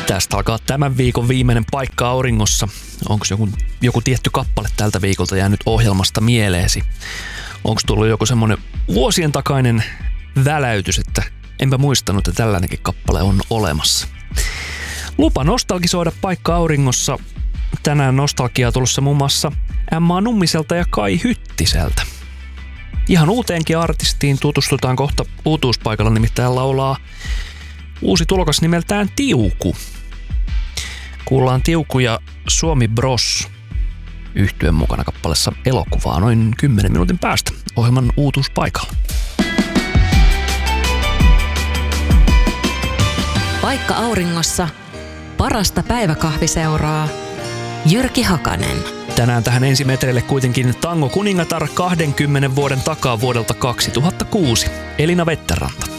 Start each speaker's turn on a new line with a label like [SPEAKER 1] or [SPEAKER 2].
[SPEAKER 1] Tästä alkaa tämän viikon viimeinen paikka auringossa. Onko joku tietty kappale tältä viikolta jäänyt ohjelmasta mieleesi? Onko tullut joku semmoinen vuosien takainen väläytys, että enpä muistanut, että tällainenkin kappale on olemassa? Lupa nostalgisoida paikka auringossa. Tänään nostalgiaa tulossa muun muassa Emma Nummiselta ja Kai Hyttiseltä. Ihan uuteenkin artistiin tutustutaan kohta uutuuspaikalla, nimittäin laulaa uusi tulokas nimeltään Tiuku. Kuullaan Tiuku ja Suomi Bros -yhtyeen mukana kappaleessa Elokuvaa noin 10 minuutin päästä ohjelman uutuuspaikalla.
[SPEAKER 2] Paikka auringossa. Parasta päiväkahviseuraa. Jyrki Hakanen.
[SPEAKER 1] Tänään tähän ensimetreille kuitenkin Tango Kuningatar 20 vuoden takaa vuodelta 2006. Elina Vetteranta.